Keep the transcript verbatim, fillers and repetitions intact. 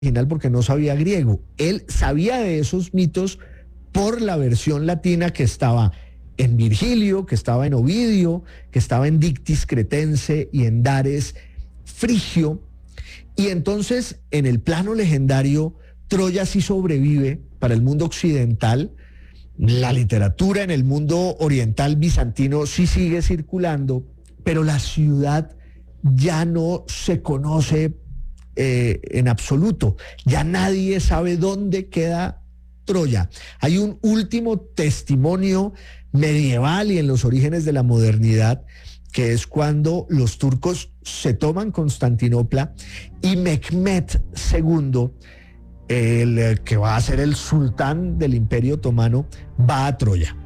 original porque no sabía griego. Él sabía de esos mitos por la versión latina que estaba en Virgilio, que estaba en Ovidio, que estaba en Dictis Cretense y en Dares Frigio. Y entonces, en el plano legendario, Troya sí sobrevive para el mundo occidental. La literatura en el mundo oriental bizantino sí sigue circulando, pero la ciudad ya no se conoce eh, en absoluto. Ya nadie sabe dónde queda Troya. Hay un último testimonio medieval y en los orígenes de la modernidad, que es cuando los turcos se toman Constantinopla y Mehmed segundo, el que va a ser el sultán del Imperio Otomano, va a Troya.